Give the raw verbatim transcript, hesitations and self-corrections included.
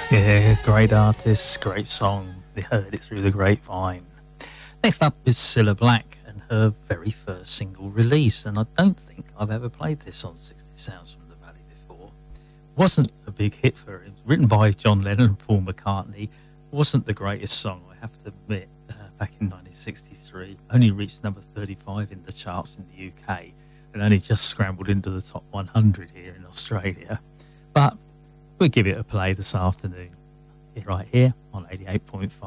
Yeah, great artist, great song. They heard it through the grapevine. Next up is Cilla Black and her very first single release, and I don't think I've ever played this on sixty Sounds from the Valley before. Wasn't a big hit for her. It was written by John Lennon and Paul McCartney. Wasn't the greatest song, I have to admit, uh, back in nineteen sixty-three. Only reached number thirty-five in the charts in the U K and only just scrambled into the top one hundred here in Australia. But we'll give it a play this afternoon, right here on eighty-eight point five.